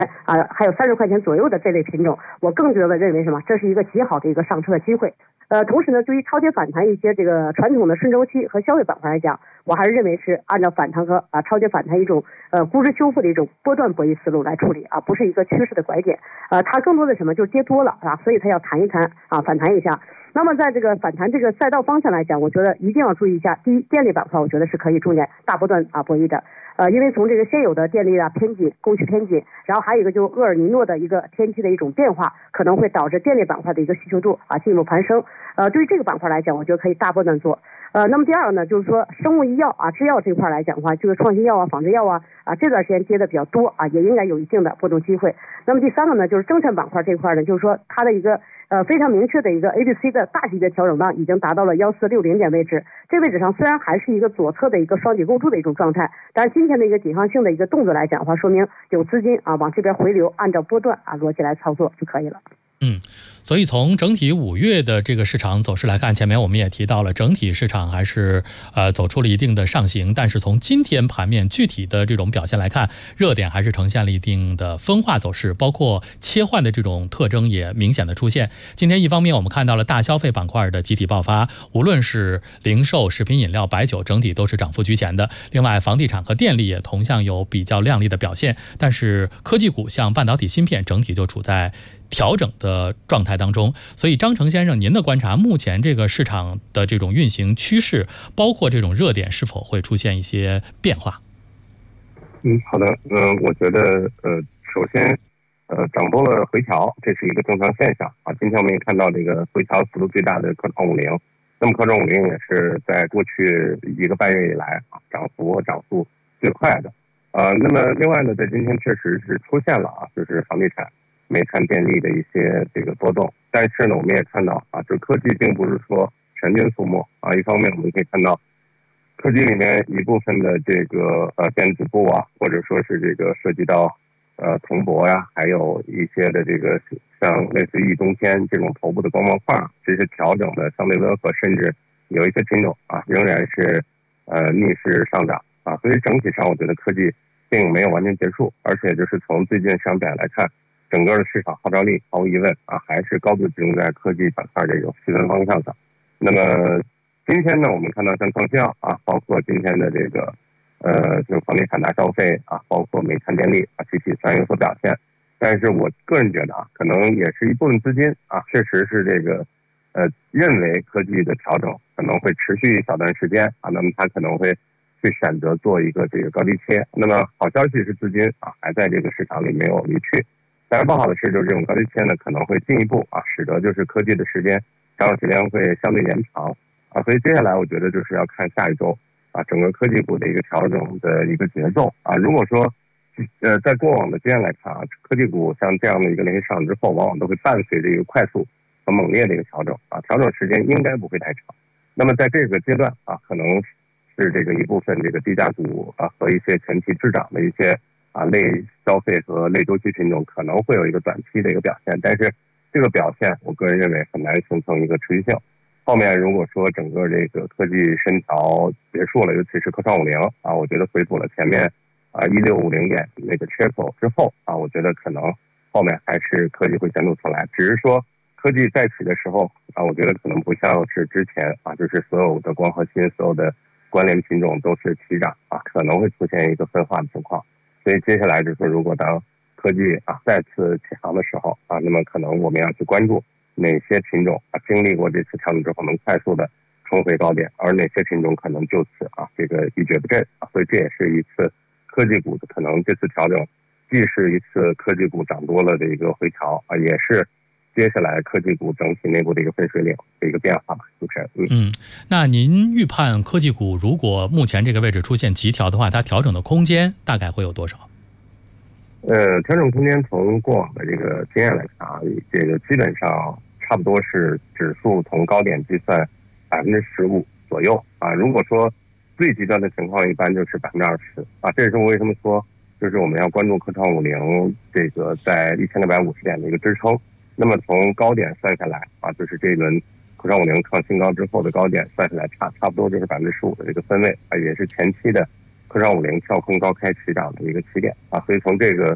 还有30块钱左右的这类品种，我更觉得认为什么，这是一个极好的一个上车的机会。同时呢，对于超跌反弹一些这个传统的顺周期和消费板块来讲，我还是认为是按照反弹和超跌反弹一种估值修复的一种波段博弈思路来处理不是一个趋势的拐点。它更多的什么就是跌多了所以它要弹一弹反弹一下。那么在这个反弹这个赛道方向来讲，我觉得一定要注意一下，第一，电力板块我觉得是可以重点大波段博弈的。因为从这个现有的电力偏紧，供需偏紧，然后还有一个就是厄尔尼诺的一个天气的一种变化，可能会导致电力板块的一个需求度进一步攀升。对于这个板块来讲，我觉得可以大波段做。那么第二个呢，就是说生物医药制药这块来讲的话，就是创新药仿制药这段时间跌的比较多也应该有一定的波动机会。那么第三个呢，就是证券板块这块呢，就是说它的一个非常明确的一个 ABC 的大级别调整浪已经达到了1460点位置，这位置上虽然还是一个左侧的一个双底构筑的一种状态，但是今天的一个抵抗性的一个动作来讲的话，说明有资金往这边回流，按照波段逻辑来操作就可以了。 所以从整体5月的这个市场走势来看，前面我们也提到了，整体市场还是走出了一定的上行，但是从今天盘面具体的这种表现来看，热点还是呈现了一定的分化走势，包括切换的这种特征也明显的出现。今天一方面我们看到了大消费板块的集体爆发，无论是零售、食品饮料、白酒，整体都是涨幅居前的。另外房地产和电力也同样有比较亮丽的表现，但是科技股像半导体芯片整体就处在调整的状态当中。所以张成先生，您的观察，目前这个市场的这种运行趋势，包括这种热点是否会出现一些变化？ 好的，我觉得首先涨多了回调，这是一个正常现象今天我们也看到这个回调幅度最大的科创50，那么科创50也是在过去1个半月以来涨速最快的。那么另外呢，在今天确实是出现了就是房地产、煤炭、电力的一些这个波动，但是呢，我们也看到就是科技并不是说全军覆没一方面我们可以看到科技里面一部分的这个电子部或者说是这个涉及到铜箔还有一些的这个像类似于易中天这种头部的光模块，这些调整的相对温和，甚至有一些品种仍然是逆势上涨所以整体上我觉得科技并没有完全结束，而且就是从最近市场表现来看，整个的市场号召力毫无疑问还是高度集中在科技板块这种细分方向上。那么今天呢，我们看到像创新药包括今天的这个就是房地产大消费包括煤炭电力集体算有所表现。但是我个人觉得可能也是一部分资金确实是这个认为科技的调整可能会持续一小段时间那么他可能会去选择做一个这个高低切。那么好消息是资金还在这个市场里没有离去，但是不好的是就是这种高低切呢可能会进一步使得就是科技的时间调整时间会相对延长所以接下来我觉得就是要看下一周整个科技股的一个调整的一个节奏如果说在过往的经验来看科技股像这样的一个连续上涨之后，往往都会伴随着一个快速和猛烈的一个调整调整时间应该不会太长。那么在这个阶段可能是这个一部分这个低价股和一些前期滞涨的一些类消费和类周期品种可能会有一个短期的一个表现，但是这个表现我个人认为很难形成一个持续性。后面如果说整个这个科技深调结束了，尤其是科创50我觉得回补了前面1650点那个缺口之后我觉得可能后面还是科技会显露出来，只是说科技再起的时候我觉得可能不像是之前就是所有的光合芯所有的关联品种都是齐涨可能会出现一个分化的情况。所以接下来就是说，如果当科技再次起航的时候那么可能我们要去关注哪些品种经历过这次调整之后能快速的冲回高点，而哪些品种可能就此这个一蹶不振所以这也是一次科技股的可能这次调整既是一次科技股涨多了的一个回调也是接下来科技股整体内部的一个分水岭的一个变化吧。主持人那您预判科技股如果目前这个位置出现急调的话，它调整的空间大概会有多少？ 调整空间从过往的这个经验来看这个基本上差不多是指数从高点计算15%左右如果说最极端的情况一般就是20%这也是我为什么说就是我们要关注科创50这个在1650点的一个支撑。那么从高点算下来就是这一轮科创50创新高之后的高点算下来差不多就是15%的这个分位也是前期的科创50跳空高开起涨的一个起点所以从这个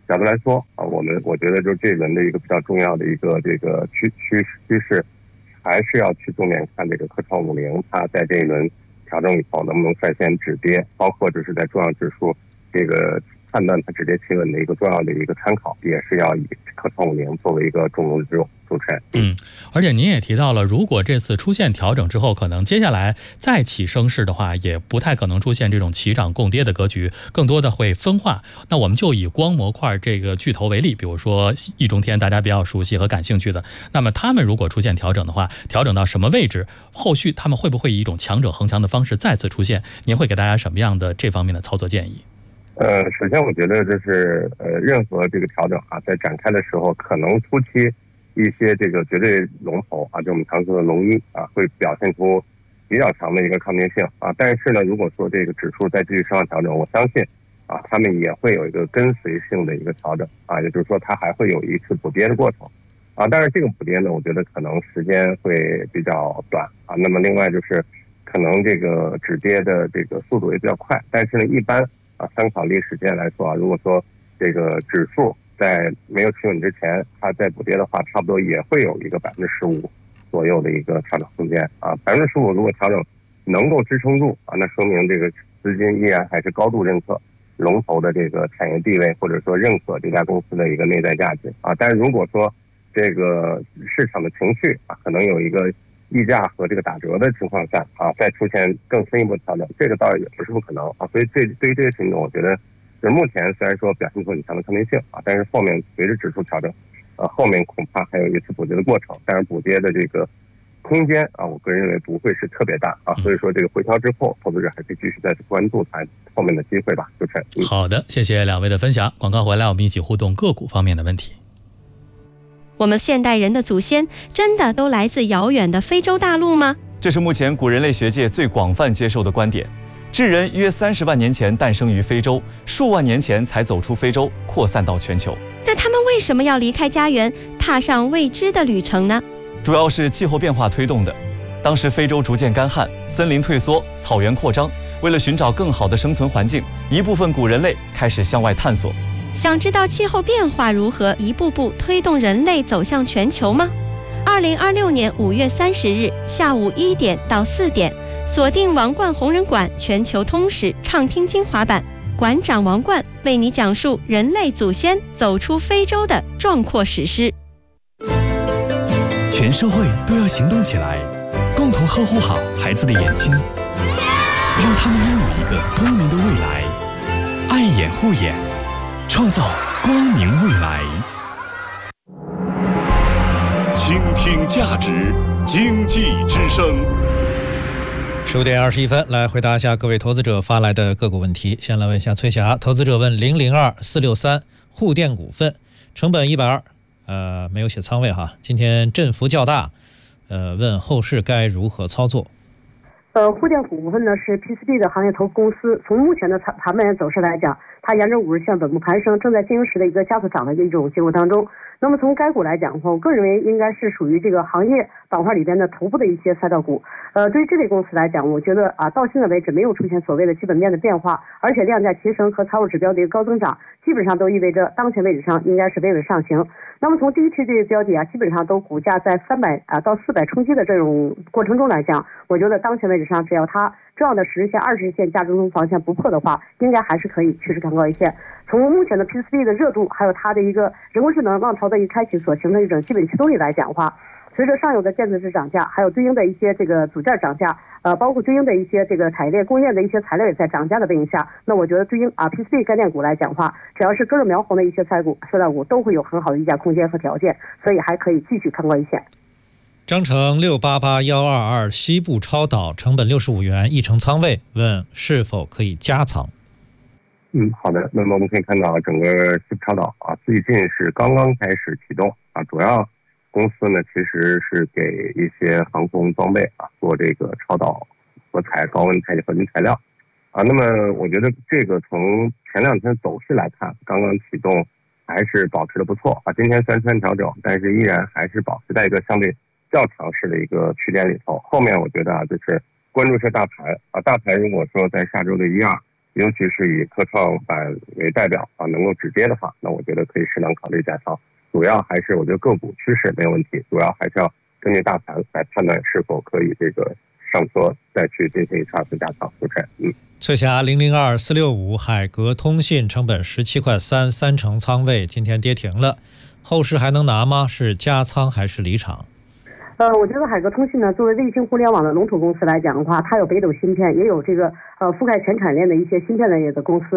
角度来说啊，我觉得就这一轮的一个比较重要的一个这个趋势，还是要去重点看这个科创50，它在这一轮调整以后能不能率先止跌，包括就是在重要指数这个判断它止跌企稳的一个重要的一个参考，也是要以科创50作为一个重中之重。主持人， 而且您也提到了，如果这次出现调整之后，可能接下来再起升势的话，也不太可能出现这种齐涨共跌的格局，更多的会分化。那我们就以光模块这个巨头为例，比如说易中天，大家比较熟悉和感兴趣的，那么他们如果出现调整的话，调整到什么位置，后续他们会不会以一种强者恒强的方式再次出现？您会给大家什么样的这方面的操作建议？ 首先我觉得就是任何这个调整啊，在展开的时候，可能初期一些这个绝对龙头啊，就我们常说的龙一啊，会表现出比较强的一个抗跌性啊。但是呢，如果说这个指数再继续向上调整，我相信啊，他们也会有一个跟随性的一个调整啊，也就是说它还会有一次补跌的过程啊。但是这个补跌呢，我觉得可能时间会比较短啊。那么另外就是可能这个止跌的这个速度也比较快，但是呢，一般啊参考历史经验来说啊，如果说这个指数在没有企稳之前，它在补跌的话，差不多也会有一个15%左右的一个调整空间啊。15%如果调整能够支撑住啊，那说明这个资金依然还是高度认可龙头的这个产业地位，或者说认可这家公司的一个内在价值啊。但是如果说这个市场的情绪啊，可能有一个溢价和这个打折的情况下啊，再出现更深一步调整，这个倒也不是不可能啊。所以对于这些品种，我觉得就是目前虽然说表现出很强的抗跌性啊，但是后面随着指数调整，后面恐怕还有一次补跌的过程，但是补跌的这个空间啊，我个人认为不会是特别大啊，所以说这个回调之后，投资者还是继续再次关注它后面的机会吧。主持人， 好的，谢谢两位的分享。广告回来，我们一起互动个股方面的问题。 我们现代人的祖先真的都来自遥远的非洲大陆吗？ 这是目前古人类学界最广泛接受的观点。智人约30万年前诞生于非洲，数万年前才走出非洲，扩散到全球。 那他们为什么要离开家园，踏上未知的旅程呢？ 主要是气候变化推动的。当时非洲逐渐干旱，森林退缩，草原扩张。为了寻找更好的生存环境，一部分古人类开始向外探索。 想知道气候变化如何一步步推动人类走向全球吗？2026年5月30日下午1点到4点，锁定王冠红人馆全球通史畅听精华版，馆长王冠为你讲述人类祖先走出非洲的壮阔史诗。 全社会都要行动起来，共同呵护好孩子的眼睛，让他们拥有一个光明的未来。爱眼护眼，创造光明未来。 倾听价值，经济之声。 15点21分，来回答一下各位投资者发来的个股问题。先来问一下崔霞，投资者问002463沪电股份，成本120，没有写仓位哈。今天振幅较大，问后市该如何操作？ 沪电股份呢是 PCB 的行业投资公司，从目前的盘面走势来讲，它沿着50日线稳步攀升，正在经营时的一个加速涨的一种结果当中。那么从该股来讲的话，我个人认为应该是属于这个行业板块里边的头部的一些赛道股。对于这类公司来讲，我觉得到现在为止没有出现所谓的基本面的变化，而且量价齐升和财务指标的一个高增长，基本上都意味着当前位置上应该是微稳上行。那么从第一期这个标的基本上都股价在300到400冲击的这种过程中来讲，我觉得当前位置上只要它重要的10日线、20日线价值中防线不破的话，应该还是可以趋势看高一线。从目前的 PCB 的热度，还有它的一个人工智能浪潮的一开启所形成一种基本驱动力来讲的话，随着上游的电子纸涨价，还有对应的一些这个组件涨价，包括对应的一些这个产业链供应链的一些材料也在涨价的背景下，那我觉得对应PCB 概念股来讲的话，只要是根正苗红的一些赛道股都会有很好的溢价空间和条件，所以还可以继续看高一线。 章程688122西部超导，成本65元，一成仓位，问是否可以加仓？ 好的。那么我们可以看到，整个西部超导最近是刚刚开始启动主要公司呢其实是给一些航空装备做这个超导合材、高温太极合金材料那么我觉得这个从前两天走势来看，刚刚启动还是保持的不错今天虽然出现调整，但是依然还是保持在一个相对较强势的一个区间里头。后面我觉得就是关注一下大盘大盘如果说在下周的1、2 尤其是以科创板为代表啊，能够直接的话，那我觉得可以适当考虑加仓。主要还是我觉得个股趋势没有问题，主要还是要根据大盘来判断是否可以这个上车再去进行2次加仓。主持人， 翠霞002465海格通信成本17.3块，3成仓位，今天跌停了，后市还能拿吗？是加仓还是离场？ 我觉得海格通信呢，作为卫星互联网的龙头公司来讲的话，它有北斗芯片，也有这个覆盖全产业链的一些芯片类的公司。